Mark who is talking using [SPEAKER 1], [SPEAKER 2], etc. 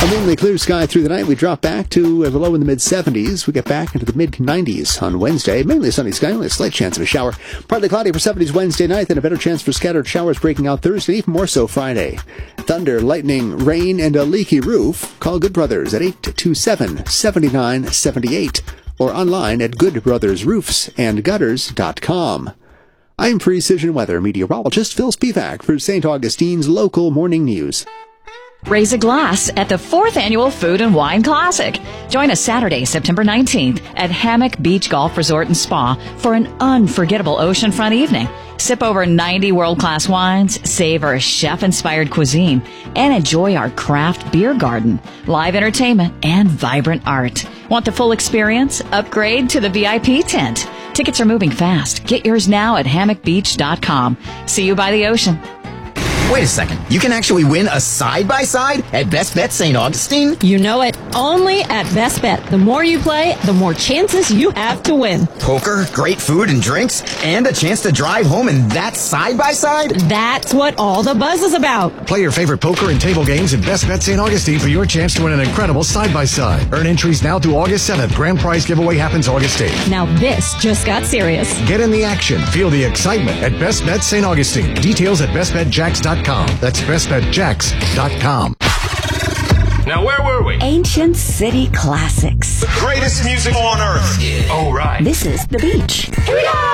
[SPEAKER 1] A mainly clear sky through the night. We drop back to the low in the mid-70s. We get back into the mid-90s on Wednesday. Mainly sunny sky, only a slight chance of a shower. Partly cloudy for 70s Wednesday night, then a better chance for scattered showers breaking out Thursday, even more so Friday. Thunder, lightning, rain, and a leaky roof. Call Good Brothers at 827-7978 or online at goodbrothersroofsandgutters.com. I'm Precision Weather meteorologist Phil Spivak for St. Augustine's local morning news.
[SPEAKER 2] Raise a glass at the 4th Annual Food and Wine Classic. Join us Saturday, September 19th at Hammock Beach Golf Resort and Spa for an unforgettable oceanfront evening. Sip over 90 world-class wines, savor chef-inspired cuisine, and enjoy our craft beer garden, live entertainment, and vibrant art. Want the full experience? Upgrade to the VIP tent. Tickets are moving fast. Get yours now at hammockbeach.com. See you by the ocean.
[SPEAKER 3] Wait a second. You can actually win a side-by-side at Best Bet St. Augustine?
[SPEAKER 4] You know it. Only at Best Bet. The more you play, the more chances you have to win.
[SPEAKER 3] Poker, great food and drinks, and a chance to drive home in that side-by-side?
[SPEAKER 4] That's what all the buzz is about.
[SPEAKER 5] Play your favorite poker and table games at Best Bet St. Augustine for your chance to win an incredible side-by-side. Earn entries now through August 7th. Grand prize giveaway happens August 8th.
[SPEAKER 4] Now this just got serious.
[SPEAKER 5] Get in the action. Feel the excitement at Best Bet St. Augustine. Details at bestbetjacks.com. That's bestbetjacks.com.
[SPEAKER 6] Now, where were we?
[SPEAKER 7] Ancient City Classics.
[SPEAKER 6] Greatest music on earth. Yeah. Oh, right.
[SPEAKER 7] This is The Beach.
[SPEAKER 6] Here we go!